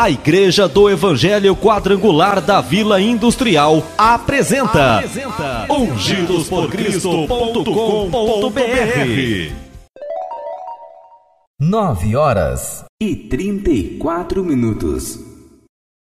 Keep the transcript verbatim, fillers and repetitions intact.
A Igreja do Evangelho Quadrangular da Vila Industrial apresenta, apresenta ungidos por cristo ponto com ponto br. Nove horas e trinta e quatro minutos.